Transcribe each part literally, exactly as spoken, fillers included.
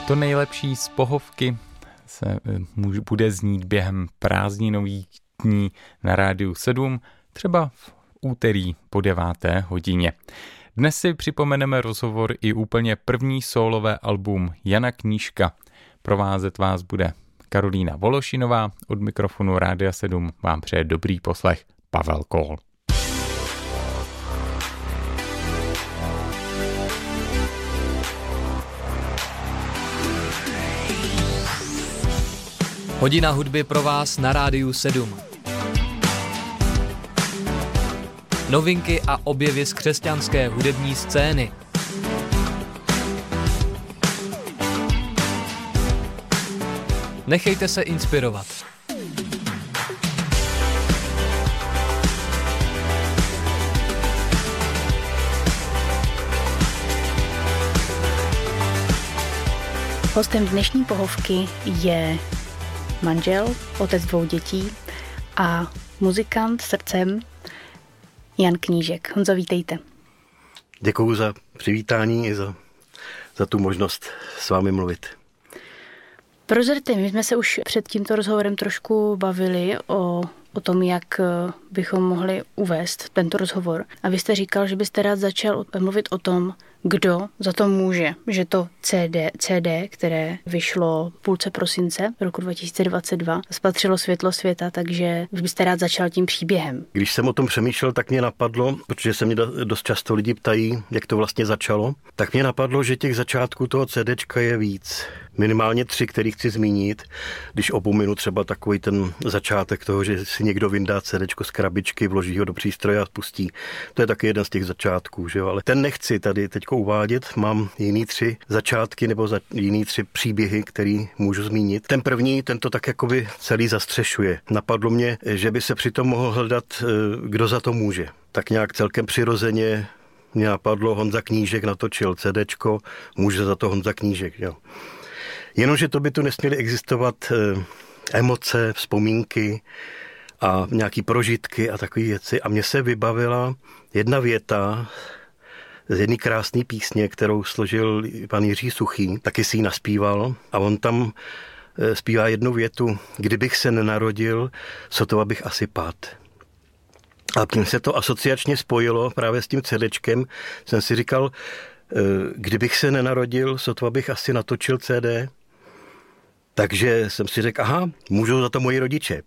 To nejlepší z pohovky se může, bude znít během prázdninových dní na Rádiu sedm, třeba v úterý po deváté hodině. Dnes si připomeneme rozhovor i úplně první sólové album Jana Knížka. Provázet vás bude Karolína Vološinová, od mikrofonu Rádia sedm vám přeje dobrý poslech Pavel Kohl. Hodina hudby pro vás na Rádiu sedm. Novinky a objevy z křesťanské hudební scény. Nechejte se inspirovat. Hostem dnešní pohovky je manžel, otec dvou dětí a muzikant srdcem Jan Knížek. Honzo, vítejte. Děkuju za přivítání i za, za tu možnost s vámi mluvit. Prozraďte, my jsme se už před tímto rozhovorem trošku bavili o, o tom, jak bychom mohli uvést tento rozhovor. A vy jste říkal, že byste rád začal mluvit o tom, kdo za to může, že to C D, C D, které vyšlo v půlce prosince roku dva tisíce dvacet dva, spatřilo světlo světa, takže už byste rád začal tím příběhem. Když jsem o tom přemýšlel, tak mě napadlo, protože se mě dost často lidi ptají, jak to vlastně začalo, tak mě napadlo, že těch začátků toho CDčka je víc. Minimálně tři, který chci zmínit, když opominu třeba takový ten začátek toho, že si někdo vyndá CDčko z krabičky, vloží ho do přístroje a spustí. To je taky jeden z těch začátků, že jo? Ale ten nechci tady teďko uvádět. Mám jiný tři začátky nebo za, jiný tři příběhy, který můžu zmínit. Ten první, ten to tak jakoby celý zastřešuje. Napadlo mě, že by se přitom mohl hledat, kdo za to může. Tak nějak celkem přirozeně mě napadlo, Honza Knížek natočil CDčko, může za to Honza Knížek, jo. Jenomže to by tu nesměly existovat emoce, vzpomínky a nějaký prožitky a takové věci. A mně se vybavila jedna věta z jedné krásné písně, kterou složil pan Jiří Suchý, taky si ji naspíval a on tam zpívá jednu větu: kdybych se nenarodil, sotva bych asi pad. A tím se to asociačně spojilo právě s tím CDčkem. Jsem si říkal, kdybych se nenarodil, sotva bych asi natočil C D. Takže jsem si řekl, aha, můžou za to moji rodiče.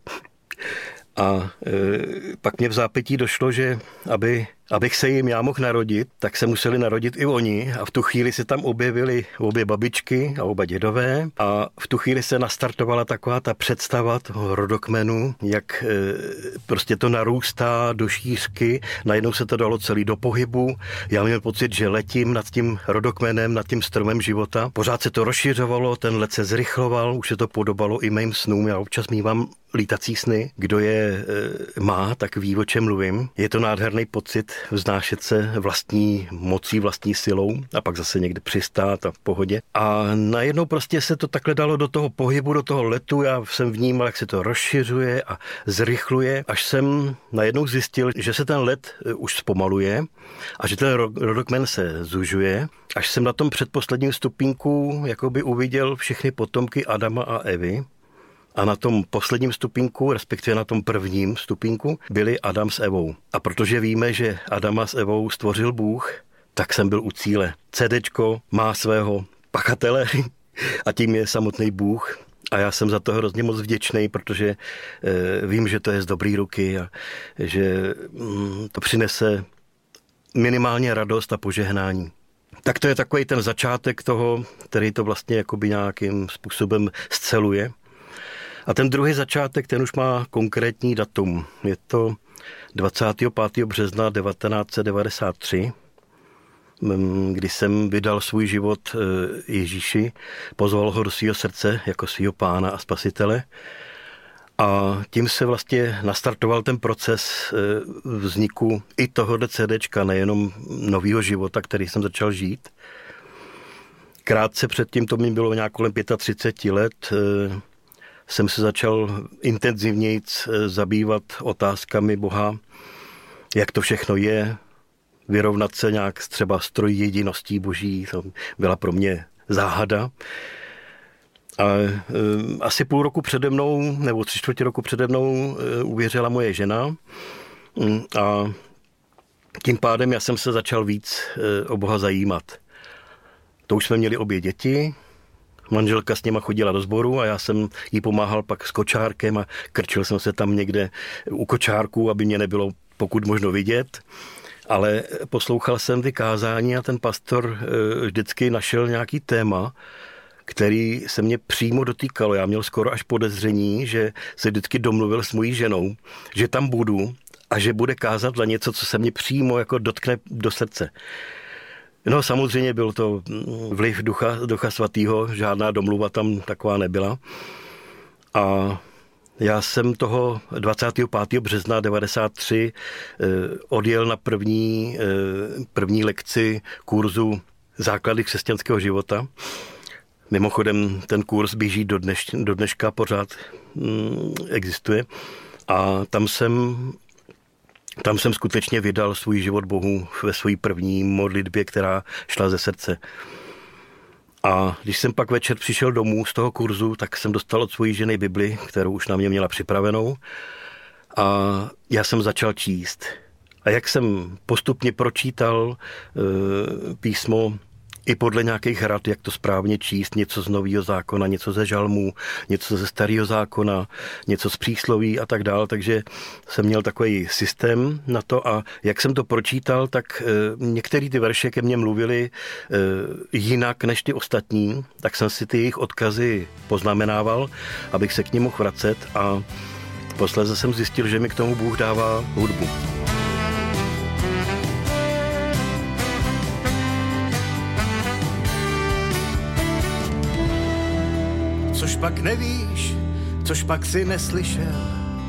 A e, pak mě v zápětí došlo, že aby, abych se jim já mohl narodit, tak se museli narodit i oni. A v tu chvíli se tam objevily obě babičky a oba dědové. A v tu chvíli se nastartovala taková ta představa toho rodokmenu, jak e, prostě to narůstá do šířky. Najednou se to dalo celý do pohybu. Já měl pocit, že letím nad tím rodokmenem, nad tím stromem života. Pořád se to rozšiřovalo, ten let se zrychloval, už se to podobalo i mým snům. Já občas mívám lítací sny. Kdo je e, má, tak ví, o čem mluvím. Je to nádherný pocit vznášet se vlastní mocí, vlastní silou a pak zase někde přistát a v pohodě. A najednou prostě se to takhle dalo do toho pohybu, do toho letu. Já jsem vnímal, jak se to rozšiřuje a zrychluje, až jsem najednou zjistil, že se ten let už zpomaluje a že ten rodokmen se zužuje. Až jsem na tom předposledním stupínku jakoby uviděl všechny potomky Adama a Evy. A na tom posledním stupínku, respektive na tom prvním stupínku, byli Adam s Evou. A protože víme, že Adama s Evou stvořil Bůh, tak jsem byl u cíle. CDčko má svého pachatele a tím je samotný Bůh. A já jsem za to hrozně moc vděčný, protože e, vím, že to je z dobrý ruky a že mm, to přinese minimálně radost a požehnání. Tak to je takový ten začátek toho, který to vlastně jakoby nějakým způsobem sceluje. A ten druhý začátek, ten už má konkrétní datum. Je to dvacátého pátého března devatenáct set devadesát tři, kdy jsem vydal svůj život Ježíši, pozval ho do svého srdce jako svého pána a spasitele. A tím se vlastně nastartoval ten proces vzniku i tohohle CDčka, nejenom nového života, který jsem začal žít. Krátce předtím, to mi bylo nějak kolem třicet pět let, jsem se začal intenzivněji zabývat otázkami Boha, jak to všechno je, vyrovnat se nějak třeba s trojjediností Boží, to byla pro mě záhada. A e, asi půl roku přede mnou, nebo tři čtvrtě roku přede mnou e, uvěřila moje žena a tím pádem já jsem se začal víc e, o Boha zajímat. To už jsme měli obě děti, manželka s něma chodila do sboru a já jsem jí pomáhal pak s kočárkem a krčil jsem se tam někde u kočárku, aby mě nebylo pokud možno vidět. Ale poslouchal jsem ty kázání a ten pastor e, vždycky našel nějaký téma, který se mě přímo dotýkalo. Já měl skoro až podezření, že se vždycky domluvil s mojí ženou, že tam budu a že bude kázat na něco, co se mě přímo jako dotkne do srdce. No samozřejmě byl to vliv ducha, ducha svatýho, žádná domluva tam taková nebyla. A já jsem toho dvacátého pátého března devadesát tři odjel na první, první lekci kurzu Základy křesťanského života. Mimochodem ten kurz běží do, dneš, do dneška, pořád mm, existuje. A tam jsem, tam jsem skutečně vydal svůj život Bohu ve své první modlitbě, která šla ze srdce. A když jsem pak večer přišel domů z toho kurzu, tak jsem dostal od svojí ženy Bibli, kterou už na mě měla připravenou. A já jsem začal číst. A jak jsem postupně pročítal e, písmo, i podle nějakých rad, jak to správně číst, něco z Nového zákona, něco ze žalmů, něco ze Starého zákona, něco z přísloví a tak dále, takže jsem měl takový systém na to a jak jsem to pročítal, tak e, některé ty verše ke mně mluvily e, jinak než ty ostatní, tak jsem si ty jejich odkazy poznamenával, abych se k nim mohl vracet a posléze jsem zjistil, že mi k tomu Bůh dává hudbu. Což pak nevíš, což pak si neslyšel,